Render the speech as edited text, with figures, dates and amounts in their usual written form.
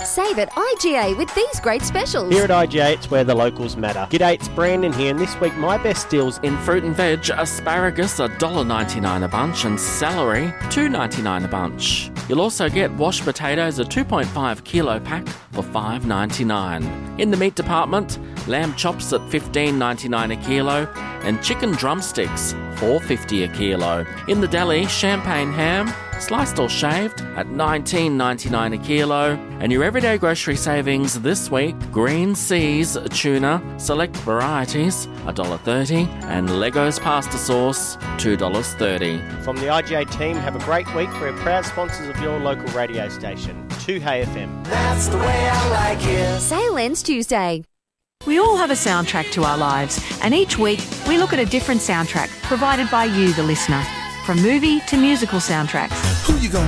Save at IGA with these great specials. Here at IGA, it's where the locals matter. G'day, it's Brandon here, and this week my best deals In fruit and veg, asparagus $1.99 a bunch and celery $2.99 a bunch. You'll also get washed potatoes a 2.5 kilo pack for $5.99. In the meat department, lamb chops at $15.99 a kilo and chicken drumsticks $4.50 a kilo. In the deli, champagne ham, sliced or shaved at $19.99 a kilo. And your everyday grocery savings this week, Green Seas tuna, select varieties $1.30 and Leggo's pasta sauce $2.30. from the IGA team. Have a great week. We're proud sponsors of your local radio station, 2Hey FM. That's the way I like it. Sale ends Tuesday. We all have a soundtrack to our lives, and each week we look at a different soundtrack provided by you, the listener. From movie to musical soundtracks. Who you gonna